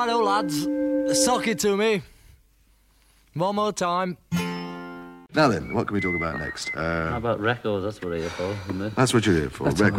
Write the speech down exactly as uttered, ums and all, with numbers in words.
Righto, lads. Suck it to me. One more time. Now then, what can we talk about next? Uh, How about records? That's what I'm here for, isn't it? That's what you're here for. That's Records.